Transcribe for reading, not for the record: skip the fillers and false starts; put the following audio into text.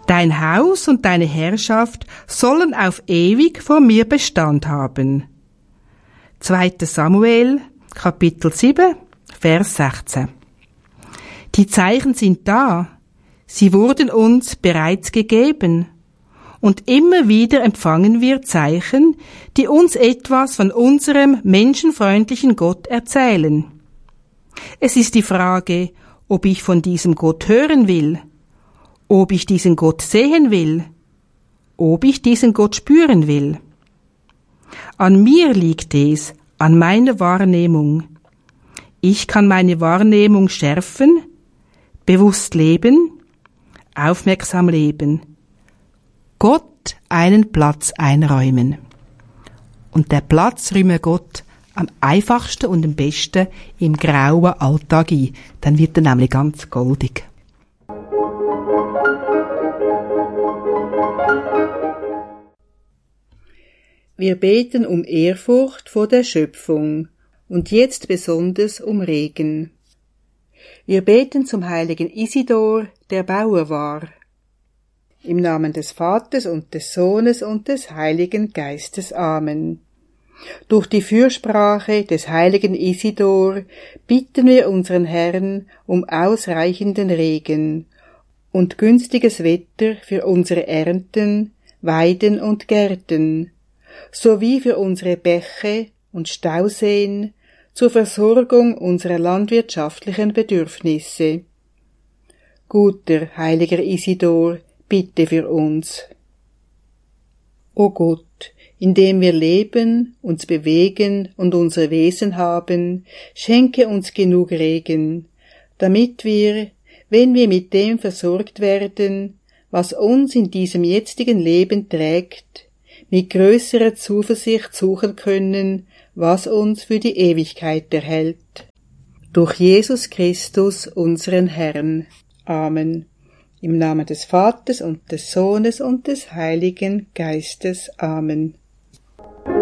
Dein Haus und deine Herrschaft sollen auf ewig vor mir Bestand haben. 2. Samuel, Kapitel 7, Vers 16. Die Zeichen sind da. Sie wurden uns bereits gegeben. Und immer wieder empfangen wir Zeichen, die uns etwas von unserem menschenfreundlichen Gott erzählen. Es ist die Frage, ob ich von diesem Gott hören will, ob ich diesen Gott sehen will, ob ich diesen Gott spüren will. An mir liegt es, an meiner Wahrnehmung. Ich kann meine Wahrnehmung schärfen, bewusst leben, aufmerksam leben, Gott einen Platz einräumen. Und der Platz räume Gott am einfachsten und am besten im grauen Alltag ein. Dann wird er nämlich ganz goldig. Wir beten um Ehrfurcht vor der Schöpfung und jetzt besonders um Regen. Wir beten zum heiligen Isidor, der Bauer war. Im Namen des Vaters und des Sohnes und des Heiligen Geistes. Amen. Durch die Fürsprache des heiligen Isidor bitten wir unseren Herrn um ausreichenden Regen und günstiges Wetter für unsere Ernten, Weiden und Gärten, sowie für unsere Bäche und Stauseen zur Versorgung unserer landwirtschaftlichen Bedürfnisse. Guter, heiliger Isidor, bitte für uns. O Gott, in dem wir leben, uns bewegen und unser Wesen haben, schenke uns genug Regen, damit wir, wenn wir mit dem versorgt werden, was uns in diesem jetzigen Leben trägt, mit größerer Zuversicht suchen können, was uns für die Ewigkeit erhält. Durch Jesus Christus, unseren Herrn. Amen. Im Namen des Vaters und des Sohnes und des Heiligen Geistes. Amen.